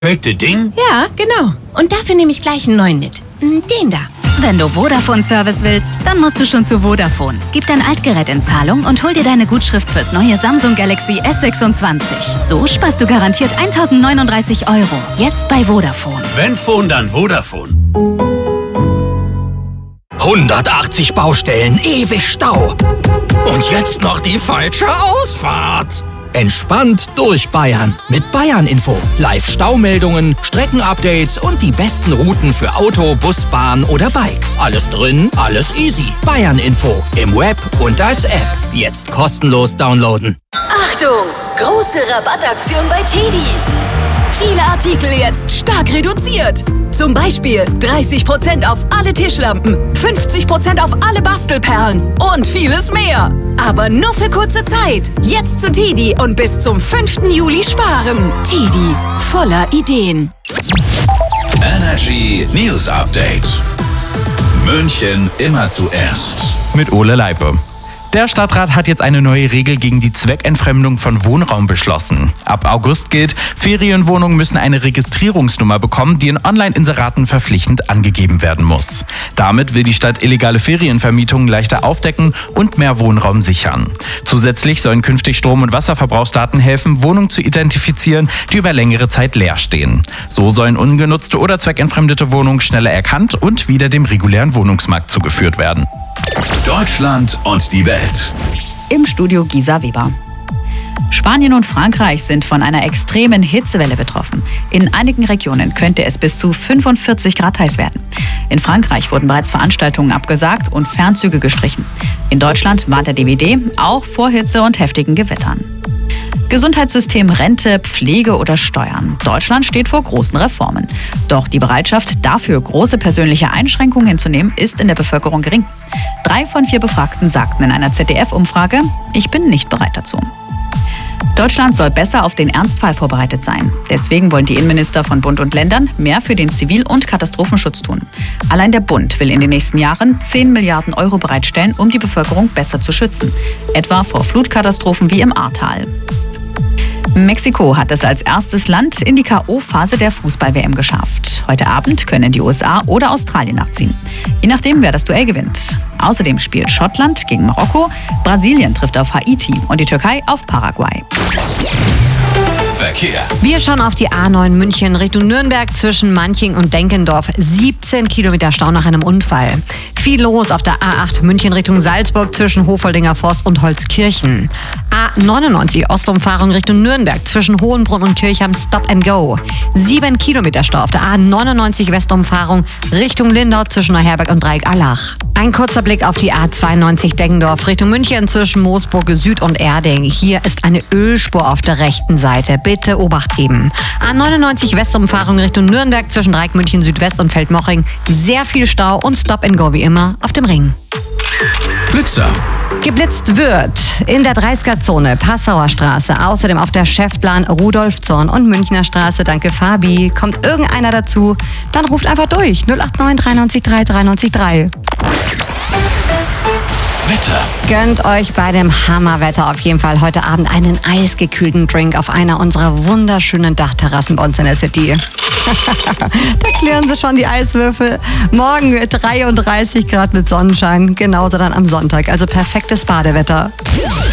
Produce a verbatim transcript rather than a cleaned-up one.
Perfekte Ding? Ja, genau. Und dafür nehme ich gleich einen neuen mit. Den da. Wenn du Vodafone-Service willst, dann musst du schon zu Vodafone. Gib dein Altgerät in Zahlung und hol dir deine Gutschrift fürs neue Samsung Galaxy S sechsundzwanzig. So sparst du garantiert eintausendneununddreißig Euro. Jetzt bei Vodafone. Wenn Phone, dann Vodafone. hundertachtzig Baustellen, ewig Stau. Und jetzt noch die falsche Ausfahrt. Entspannt durch Bayern mit Bayern Info. Live-Staumeldungen, Streckenupdates und die besten Routen für Auto, Bus, Bahn oder Bike. Alles drin, alles easy. Bayern Info im Web und als App. Jetzt kostenlos downloaden. Achtung! Große Rabattaktion bei Teddy. Viele Artikel jetzt stark reduziert. Zum Beispiel dreißig Prozent auf alle Tischlampen, fünfzig Prozent auf alle Bastelperlen und vieles mehr. Aber nur für kurze Zeit. Jetzt zu Teddy und bis zum fünften Juli sparen. Teddy, voller Ideen. Energy News Update. München immer zuerst. Mit Ole Leipe. Der Stadtrat hat jetzt eine neue Regel gegen die Zweckentfremdung von Wohnraum beschlossen. Ab August gilt, Ferienwohnungen müssen eine Registrierungsnummer bekommen, die in Online-Inseraten verpflichtend angegeben werden muss. Damit will die Stadt illegale Ferienvermietungen leichter aufdecken und mehr Wohnraum sichern. Zusätzlich sollen künftig Strom- und Wasserverbrauchsdaten helfen, Wohnungen zu identifizieren, die über längere Zeit leer stehen. So sollen ungenutzte oder zweckentfremdete Wohnungen schneller erkannt und wieder dem regulären Wohnungsmarkt zugeführt werden. Deutschland und die Welt. Im Studio Gisa Weber. Spanien und Frankreich sind von einer extremen Hitzewelle betroffen. In einigen Regionen könnte es bis zu fünfundvierzig Grad heiß werden. In Frankreich wurden bereits Veranstaltungen abgesagt und Fernzüge gestrichen. In Deutschland warnt der D W D auch vor Hitze und heftigen Gewittern. Gesundheitssystem, Rente, Pflege oder Steuern. Deutschland steht vor großen Reformen. Doch die Bereitschaft, dafür große persönliche Einschränkungen hinzunehmen, ist in der Bevölkerung gering. Drei von vier Befragten sagten in einer Z D F-Umfrage, ich bin nicht bereit dazu. Deutschland soll besser auf den Ernstfall vorbereitet sein. Deswegen wollen die Innenminister von Bund und Ländern mehr für den Zivil- und Katastrophenschutz tun. Allein der Bund will in den nächsten Jahren zehn Milliarden Euro bereitstellen, um die Bevölkerung besser zu schützen. Etwa vor Flutkatastrophen wie im Ahrtal. Mexiko hat es als erstes Land in die K O-Phase der Fußball-W M geschafft. Heute Abend können die U S A oder Australien nachziehen. Je nachdem, wer das Duell gewinnt. Außerdem spielt Schottland gegen Marokko, Brasilien trifft auf Haiti und die Türkei auf Paraguay. Verkehr. Wir schauen auf die A neun München Richtung Nürnberg zwischen Manching und Denkendorf. siebzehn Kilometer Stau nach einem Unfall. Viel los auf der A acht München Richtung Salzburg zwischen Hofoldinger Forst und Holzkirchen. A neunundneunzig Ostumfahrung Richtung Nürnberg zwischen Hohenbrunn und Kirchheim Stop and Go. sieben Kilometer Stau auf der A neunundneunzig Westumfahrung Richtung Lindau zwischen Neuherberg und Dreieck-Allach. Ein kurzer Blick auf die A zweiundneunzig Deggendorf Richtung München zwischen Moosburg Süd und Erding. Hier ist eine Ölspur auf der rechten Seite. Bitte Obacht geben. A neunundneunzig Westumfahrung Richtung Nürnberg zwischen Dreieck München Südwest und Feldmoching. Sehr viel Stau und Stop and Go wie immer auf dem Ring. Blitzer. Geblitzt wird in der dreißiger-Zone, Passauer Straße, außerdem auf der Schäftlarn, Rudolfzorn und Münchner Straße. Danke, Fabi. Kommt irgendeiner dazu, dann ruft einfach durch. null acht neun drei neun drei drei neun drei. Wetter. Gönnt euch bei dem Hammerwetter auf jeden Fall heute Abend einen eisgekühlten Drink auf einer unserer wunderschönen Dachterrassen bei uns in der City. Da klären sie schon die Eiswürfel. Morgen dreiunddreißig Grad mit Sonnenschein, genauso dann am Sonntag. Also perfektes Badewetter.